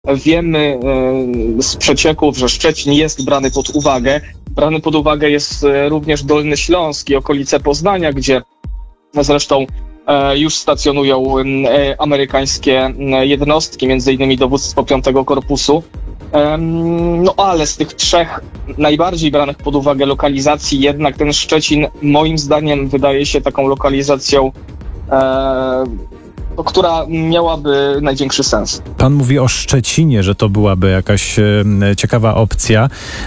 Wiemy z przecieków, że Szczecin jest brany pod uwagę. Brany pod uwagę jest również Dolny Śląsk i okolice Poznania, gdzie zresztą już stacjonują amerykańskie jednostki, między innymi dowództwo 5 Korpusu. No ale z tych 3 najbardziej branych pod uwagę lokalizacji jednak ten Szczecin moim zdaniem wydaje się taką lokalizacją, która miałaby największy sens. Pan mówi o Szczecinie, że to byłaby jakaś ciekawa opcja.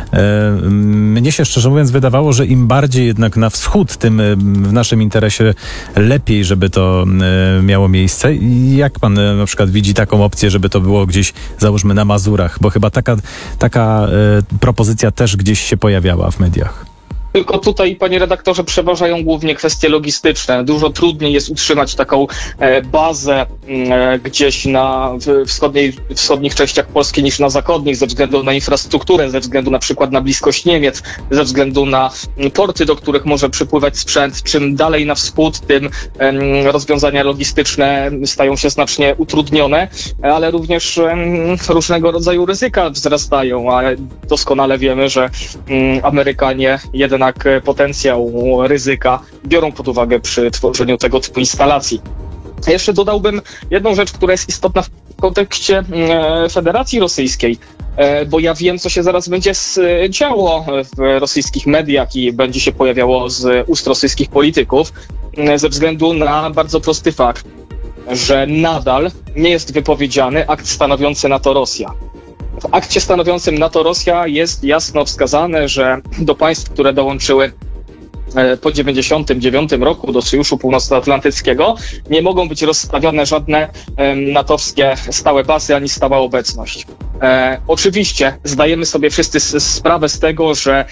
Mnie się szczerze mówiąc wydawało, że im bardziej jednak na wschód, tym w naszym interesie lepiej, żeby to miało miejsce. I jak pan na przykład widzi taką opcję, żeby to było gdzieś, załóżmy, na Mazurach? Bo chyba taka propozycja też gdzieś się pojawiała w mediach. Tylko tutaj, panie redaktorze, przeważają głównie kwestie logistyczne. Dużo trudniej jest utrzymać taką bazę gdzieś w wschodnich częściach Polski niż na zachodnich, ze względu na infrastrukturę, ze względu na przykład na bliskość Niemiec, ze względu na porty, do których może przypływać sprzęt. Czym dalej na wschód, tym rozwiązania logistyczne stają się znacznie utrudnione, ale również różnego rodzaju ryzyka wzrastają, a doskonale wiemy, że Amerykanie jednak potencjał ryzyka biorą pod uwagę przy tworzeniu tego typu instalacji. Jeszcze dodałbym jedną rzecz, która jest istotna w kontekście Federacji Rosyjskiej, bo ja wiem, co się zaraz będzie działo w rosyjskich mediach i będzie się pojawiało z ust rosyjskich polityków ze względu na bardzo prosty fakt, że nadal nie jest wypowiedziany akt stanowiący NATO-Rosja. W akcie stanowiącym NATO-Rosja jest jasno wskazane, że do państw, które dołączyły po 1999 roku do Sojuszu Północnoatlantyckiego nie mogą być rozstawione żadne natowskie stałe bazy ani stała obecność. Oczywiście zdajemy sobie wszyscy sprawę z tego, że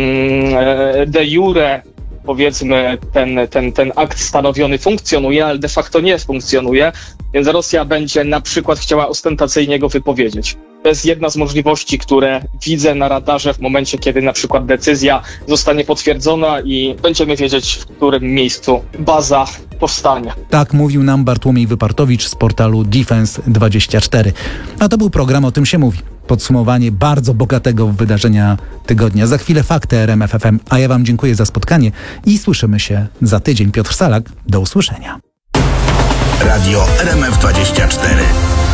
de jure powiedzmy ten akt stanowiony funkcjonuje, ale de facto nie funkcjonuje, więc Rosja będzie na przykład chciała ostentacyjnie go wypowiedzieć. To jest jedna z możliwości, które widzę na radarze w momencie, kiedy na przykład decyzja zostanie potwierdzona i będziemy wiedzieć, w którym miejscu baza powstanie. Tak mówił nam Bartłomiej Wypartowicz z portalu Defense24. A to był program O tym się mówi. Podsumowanie bardzo bogatego wydarzenia tygodnia. Za chwilę fakty RMF FM, a ja wam dziękuję za spotkanie i słyszymy się za tydzień. Piotr Salak, do usłyszenia. Radio RMF24.